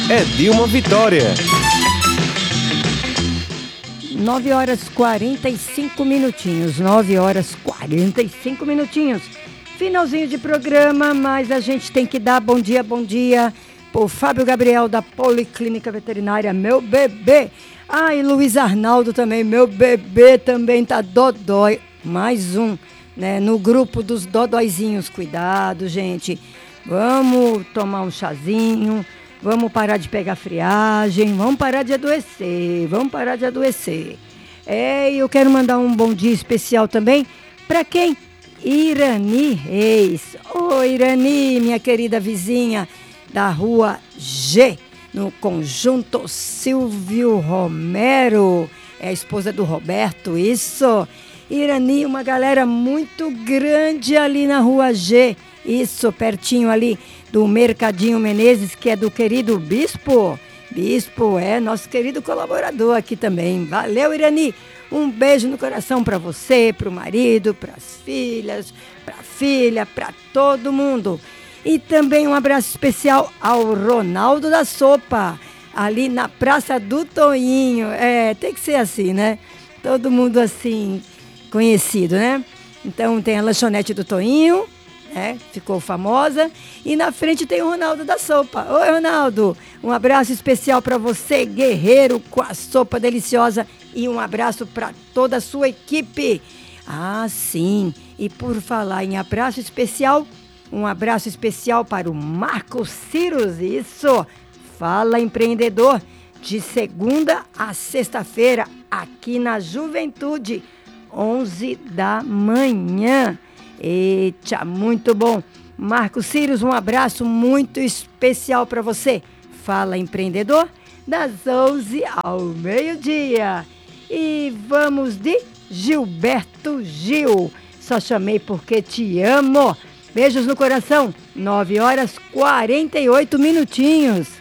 é Dilma Vitória. 9 horas 45 minutinhos. 9 horas 45 minutinhos. Finalzinho de programa, mas a gente tem que dar bom dia pro Fábio Gabriel da Policlínica Veterinária, meu bebê. E Luiz Arnaldo também, meu bebê também tá dodói. Mais um, né, no grupo dos dodóizinhos. Cuidado, gente. Vamos tomar um chazinho, vamos parar de pegar friagem, vamos parar de adoecer. E eu quero mandar um bom dia especial também para quem? Irani Reis. Oi, Irani, minha querida vizinha da Rua G, no Conjunto Silvio Romero. É a esposa do Roberto, isso. Irani, uma galera muito grande ali na Rua G. Isso, pertinho ali do Mercadinho Menezes, que é do querido Bispo. Bispo é nosso querido colaborador aqui também. Valeu, Irani. Um beijo no coração para você, para o marido, para as filhas, para a filha, para todo mundo. E também um abraço especial ao Ronaldo da Sopa, ali na Praça do Toinho. Tem que ser assim, né? Todo mundo assim, conhecido, né? Então tem a lanchonete do Toinho, né? Ficou famosa. E na frente tem o Ronaldo da Sopa. Oi, Ronaldo. Um abraço especial para você, guerreiro, com a sopa deliciosa. E um abraço para toda a sua equipe. Sim. E por falar em abraço especial, um abraço especial para o Marcos Ciros. Isso. Fala, empreendedor. De segunda a sexta-feira, aqui na Juventude, 11 da manhã. Eita, muito bom. Marcos Ciros, um abraço muito especial para você. Fala, empreendedor, das 11 ao meio-dia. E vamos de Gilberto Gil. Só chamei porque te amo. Beijos no coração. 9 horas 48 minutinhos.